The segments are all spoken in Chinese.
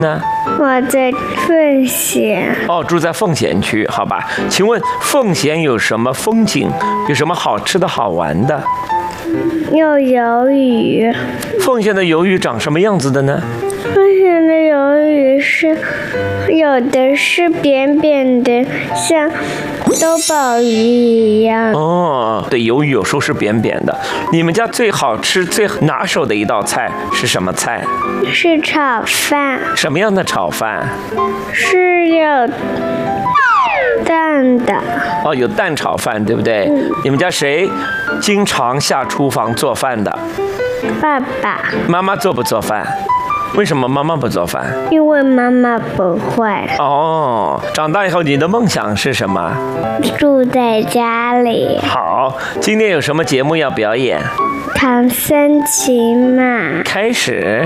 呢？ 我在奉贤。 哦，住在奉贤区，好吧？请问奉贤有什么风景？有什么好吃的好玩的？ 有鱿鱼。 奉贤的鱿鱼长什么样子的呢？ 奉贤的鱿鱼是有的是扁扁的，像豆宝鱼一样。 哦，对，鱿鱼有时候是扁扁的。你们家最好吃、最拿手的一道菜是什么菜？ 是炒饭。 什么样的炒饭？ 是有蛋的。 哦，有蛋炒饭，对不对？你们家谁经常下厨房做饭的？ 爸爸。 妈妈做不做饭？为什么妈妈不做饭？ 因为妈妈不会。 哦，长大以后你的梦想是什么？ 住在家里。 好，今天有什么节目要表演？ 唐僧骑马。 开始。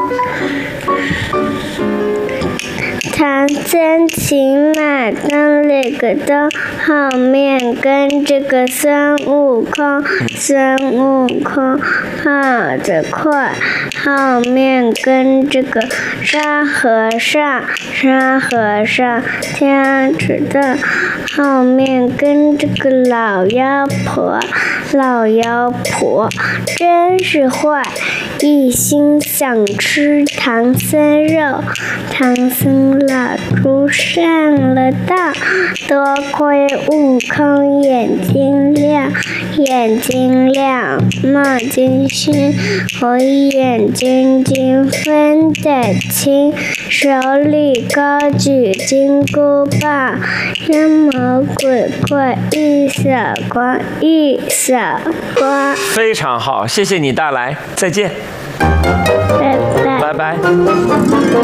唐僧骑马到那个洞后面，跟这个孙悟空。孙悟空跑得快，后面跟这个沙和尚。沙和尚跳着的，后面跟这个老妖婆。老妖婆真是坏，一心想吃唐僧肉。唐僧老猪上了当，多亏悟空眼睛亮。眼睛亮，冒金星，火眼金睛分得清，手里高举金箍棒，妖魔鬼怪一扫光，一扫光。 非常好，谢谢你大来，再见。 拜拜。 拜拜。